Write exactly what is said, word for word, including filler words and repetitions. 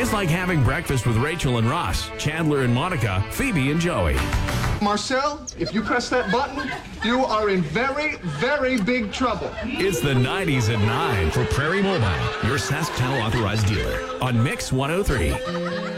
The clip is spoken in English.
It's like having breakfast with Rachel and Ross, Chandler and Monica, Phoebe and Joey. Marcel, if you press that button, you are in very, very big trouble. It's the nineties at nine for Prairie Mobile, your SaskTel authorized dealer on Mix one oh three.